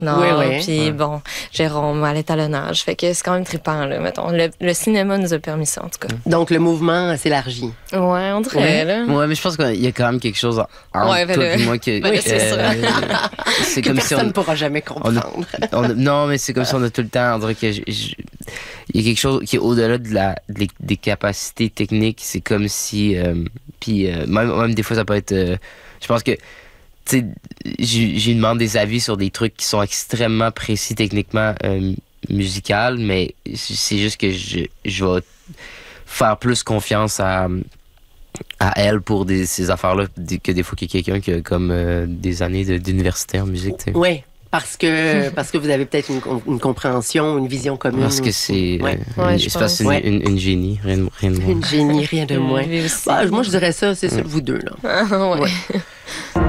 Non, Oui, oui. puis bon, Jérôme à l'étalonnage. Fait que c'est quand même trippant, là, mettons. Le cinéma nous a permis ça, en tout cas. Donc, le mouvement s'élargit. Ouais, on dirait, là. Ouais, mais je pense qu'il y a quand même quelque chose entre Ouais, ben toi là. et moi que... Ben là, c'est ça. c'est Que comme si personne ne on... pourra jamais comprendre. Non, mais c'est comme si on a tout le temps, on dirait que il y a quelque chose qui est au-delà des capacités techniques. C'est comme si, même des fois ça peut être, je pense que, tu sais, j'ai demandé des avis sur des trucs qui sont extrêmement précis techniquement, musical, mais c'est juste que je vais faire plus confiance à elle pour ces affaires-là que des fois qu'il y a quelqu'un qui a comme des années d'université en musique, tu sais. Oui, parce que vous avez peut-être une compréhension, une vision commune. Parce que c'est Ouais. c'est parce que c'est une génie, rien de moins. Une génie, rien de moins. Lui aussi. Bah, moi, je dirais ça, c'est ça, vous deux, là. Ah, ouais. Ouais.